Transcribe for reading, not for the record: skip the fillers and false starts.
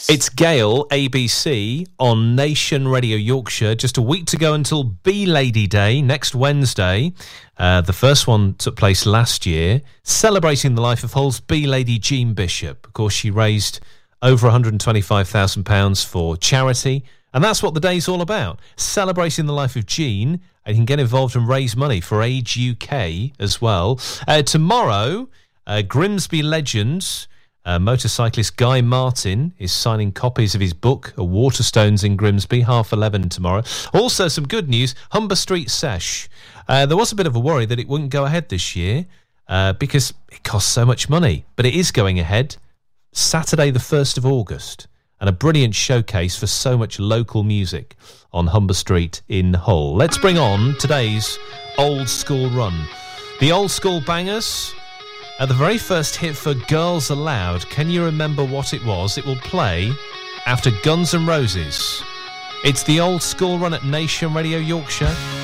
It's Gail, ABC, on Nation Radio Yorkshire. Just a week to go until B-Lady Day, next Wednesday. The first one took place last year, celebrating the life of Hull's B-Lady Jean Bishop. Of course, she raised over £125,000 for charity, and that's what the day's all about, celebrating the life of Jean, and you can get involved and raise money for Age UK as well. Tomorrow, Grimsby Legends... motorcyclist Guy Martin is signing copies of his book, Waterstones in Grimsby, 11:30 tomorrow. Also, some good news, Humber Street Sesh. There was a bit of a worry that it wouldn't go ahead this year because it costs so much money. But it is going ahead Saturday the 1st of August. And a brilliant showcase for so much local music on Humber Street in Hull. Let's bring on today's Old School Run. The Old School Bangers... the very first hit for Girls Aloud, can you remember what it was? It will play after Guns N' Roses. It's the Old School Run at Nation Radio Yorkshire.